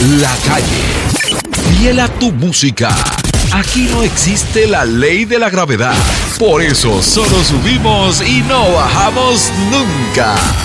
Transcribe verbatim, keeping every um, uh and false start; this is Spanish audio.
La Calle. Fiel a tu música. Aquí no existe la ley de la gravedad. Por eso solo subimos y no bajamos nunca.